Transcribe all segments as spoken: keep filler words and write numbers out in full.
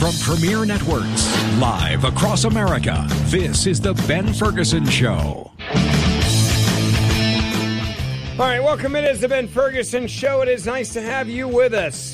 From Premier Networks, live across America, this is The Ben Ferguson Show. All right, welcome. It is The Ben Ferguson Show. It is nice to have you with us.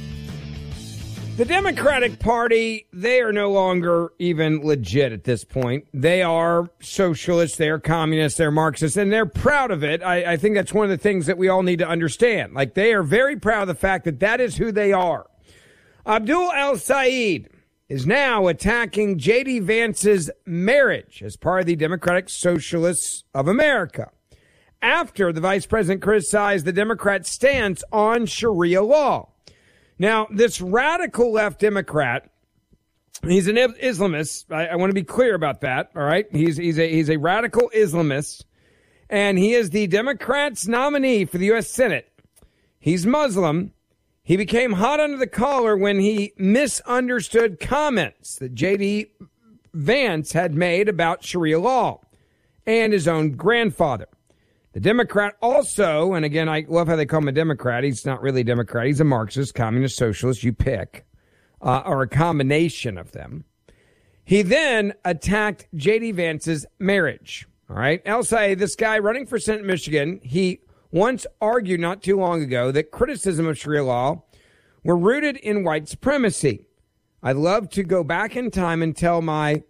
The Democratic Party, they are no longer even legit at this point. They are socialists, they are communists, they're Marxists, and they're proud of it. I, I think that's one of the things that we all need to understand. Like, they are very proud of the fact that that is who they are. Abdul El-Sayed is now attacking J D. Vance's marriage as part of the Democratic Socialists of America, after the vice president criticized the Democrat stance on Sharia law. Now, this radical left Democrat, he's an Islamist. I, I want to be clear about that. All right. He's, he's a, he's a radical Islamist, and he is the Democrats' nominee for the U S Senate. He's Muslim. He became hot under the collar when he misunderstood comments that J D. Vance had made about Sharia law and his own grandfather. The Democrat also, and again, I love how they call him a Democrat. He's not really a Democrat. He's a Marxist, communist, socialist, you pick, uh, or a combination of them. He then attacked J D. Vance's marriage. All right. El-Sayed, this guy running for Senate in Michigan, he once argued not too long ago that criticism of Sharia law were rooted in white supremacy. I'd love to go back in time and tell my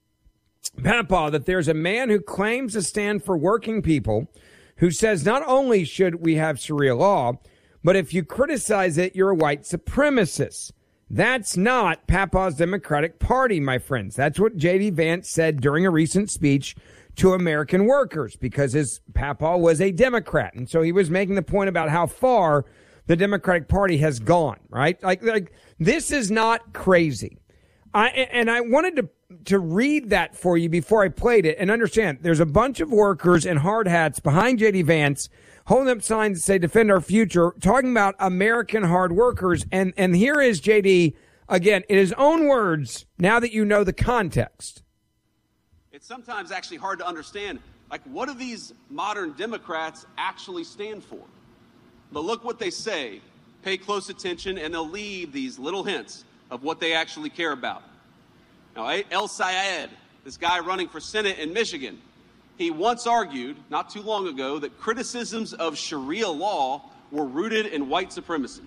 papa that there's a man who claims to stand for working people, who says not only should we have Sharia law, but if you criticize it, you're a white supremacist. That's not Papa's Democratic Party, my friends. That's what J D. Vance said during a recent speech to American workers, because his Papa was a Democrat. And so he was making the point about how far the Democratic Party has gone, right? Like, like this is not crazy. I, and I wanted to to read that for you before I played it and understand there's a bunch of workers in hard hats behind J D. Vance holding up signs that say defend our future, talking about American hard workers. And, and here is J D again in his own words, now that you know the context. It's sometimes actually hard to understand, like, what do these modern Democrats actually stand for? But look what they say. Pay close attention, and they'll leave these little hints of what they actually care about. Now, El-Sayed, this guy running for Senate in Michigan, he once argued, not too long ago, that criticisms of Sharia law were rooted in white supremacy.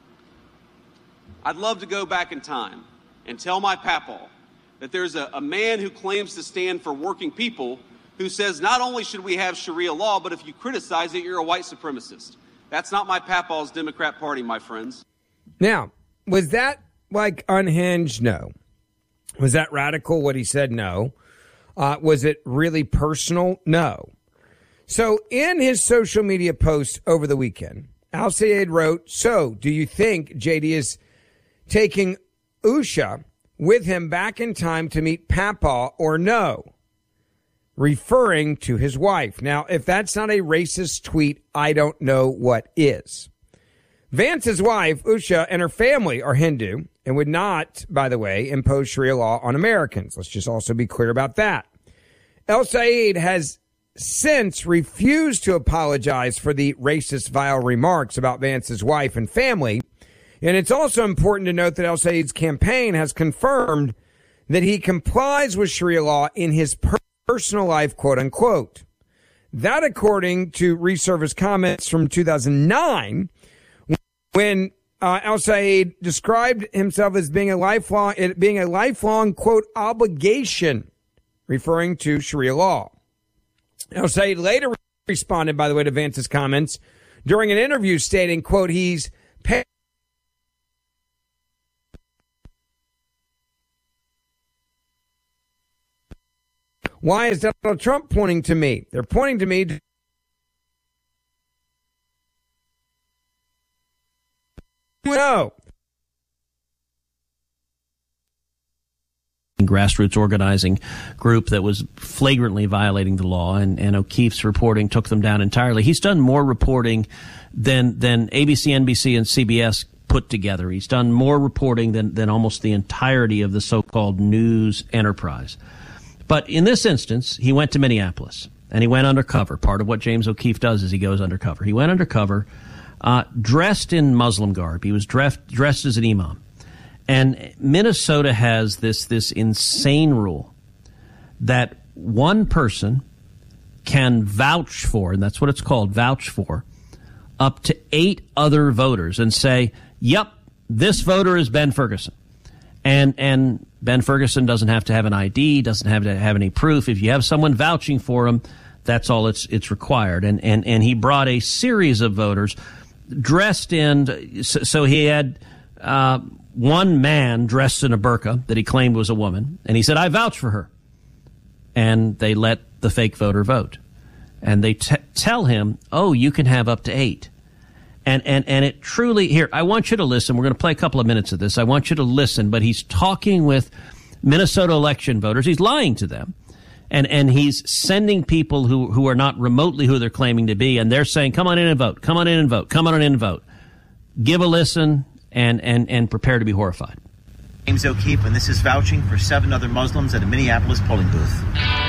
I'd love to go back in time and tell my papa that there's a, a man who claims to stand for working people who says not only should we have Sharia law, but if you criticize it, you're a white supremacist. That's not my papa's Democrat Party, my friends. Now, was that like unhinged? No. Was that radical, what he said? No. Uh, was it really personal? No. So in his social media posts over the weekend, El-Sayed wrote, so do you think J D is taking Usha with him back in time to meet Papa or no? Referring to his wife. Now, if that's not a racist tweet, I don't know what is. Vance's wife, Usha, and her family are Hindu and would not, by the way, impose Sharia law on Americans. Let's just also be clear about that. El-Sayed has since refused to apologize for the racist, vile remarks about Vance's wife and family. And it's also important to note that El-Sayed's campaign has confirmed that he complies with Sharia law in his per- personal life, quote unquote. That, according to resurfaced comments from two thousand nine, when uh, El-Sayed described himself as being a lifelong, it being a lifelong, quote, obligation, referring to Sharia law. El-Sayed later responded, by the way, to Vance's comments during an interview stating, quote, he's paid. Why is Donald Trump pointing to me? They're pointing to me. To- no. Grassroots organizing group that was flagrantly violating the law, and, and O'Keefe's reporting took them down entirely. He's done more reporting than than A B C, N B C, and C B S put together. He's done more reporting than, than almost the entirety of the so-called news enterprise. But in this instance, he went to Minneapolis, and he went undercover. Part of what James O'Keefe does is he goes undercover. He went undercover, uh, dressed in Muslim garb. He was dressed, dressed as an imam. And Minnesota has this this insane rule that one person can vouch for, and that's what it's called, vouch for, up to eight other voters and say, yep, this voter is Ben Ferguson. And and Ben Ferguson doesn't have to have an I D, doesn't have to have any proof. If you have someone vouching for him, that's all it's it's required. And and, and he brought a series of voters dressed in, so, so he had uh, one man dressed in a burqa that he claimed was a woman, and he said, I vouch for her. And they let the fake voter vote. And they t- tell him, oh, you can have up to eight. And, and, and it truly, here, I want you to listen. We're going to play a couple of minutes of this. I want you to listen, but he's talking with Minnesota election voters. He's lying to them. And, and he's sending people who, who are not remotely who they're claiming to be, and they're saying, come on in and vote, come on in and vote, come on in and vote. Give a listen and, and, and prepare to be horrified. James O'Keefe, and this is vouching for seven other Muslims at a Minneapolis polling booth.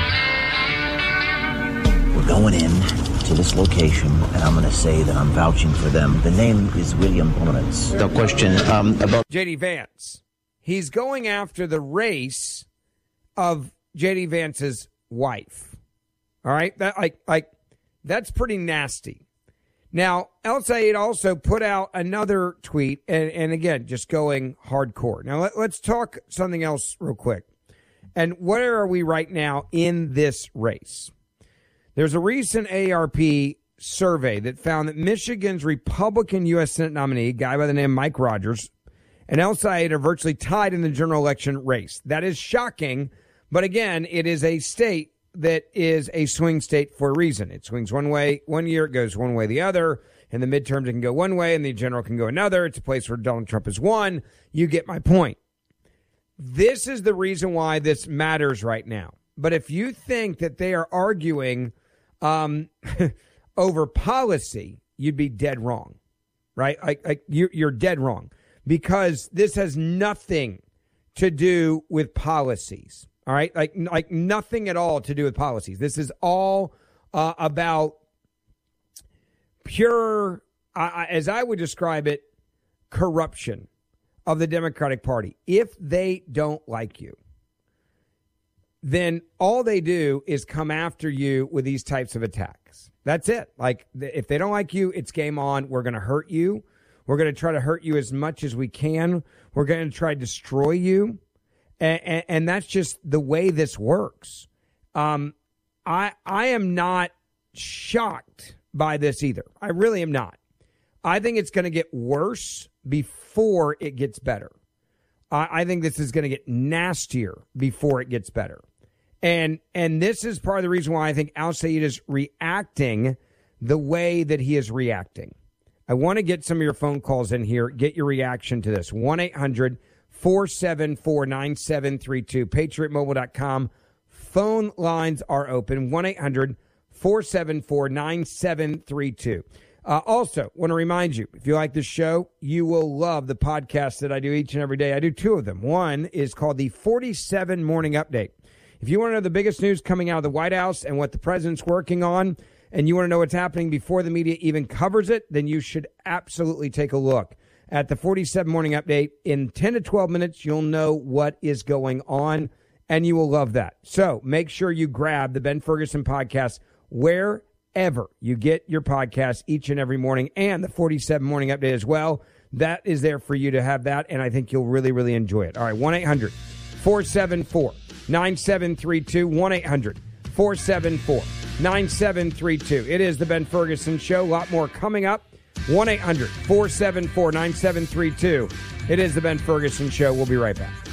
We're going in to this location, and I'm going to say that I'm vouching for them. The name is William Lawrence. No question um, about J D Vance. He's going after the race of J D Vance's wife. All right, that like like that's pretty nasty. Now, El Sayed also put out another tweet, and, and again, just going hardcore. Now, let, let's talk something else real quick. And where are we right now in this race? There's a recent A R P survey that found that Michigan's Republican U S Senate nominee, a guy by the name of Mike Rogers, and El Sayed are virtually tied in the general election race. That is shocking, but again, it is a state that is a swing state for a reason. It swings one way one year, it goes one way the other. In the midterms, it can go one way, and the general can go another. It's a place where Donald Trump has won. You get my point. This is the reason why this matters right now. But if you think that they are arguing um, over policy, you'd be dead wrong, right? Like, like you're, you're dead wrong, because this has nothing to do with policies. All right, like like nothing at all to do with policies. This is all uh, about pure, uh, as I would describe it, corruption of the Democratic Party. If they don't like you, then all they do is come after you with these types of attacks. That's it. Like, if they don't like you, it's game on. We're going to hurt you. We're going to try to hurt you as much as we can. We're going to try to destroy you. And, and, and that's just the way this works. Um, I I am not shocked by this either. I really am not. I think it's going to get worse before it gets better. I, I think this is going to get nastier before it gets better. And and this is part of the reason why I think Al Sayed is reacting the way that he is reacting. I want to get some of your phone calls in here. Get your reaction to this. one eight hundred four seven four nine seven three two. patriot mobile dot com. Phone lines are open. one eight hundred four seven four nine seven three two. Uh, also, want to remind you, if you like this show, you will love the podcast that I do each and every day. I do two of them. One is called the forty-seven Morning Update. If you want to know the biggest news coming out of the White House and what the president's working on, and you want to know what's happening before the media even covers it, then you should absolutely take a look at the forty-seven Morning Update. In ten to twelve minutes, you'll know what is going on, and you will love that. So make sure you grab the Ben Ferguson podcast wherever you get your podcast each and every morning, and the forty-seven Morning Update as well. That is there for you to have that, and I think you'll really, really enjoy it. All right, one eight hundred four seven four nine seven three two, one eight hundred four seven four nine seven three two. It is the Ben Ferguson Show. A lot more coming up. one eight hundred four seven four nine seven three two. It is the Ben Ferguson Show. We'll be right back.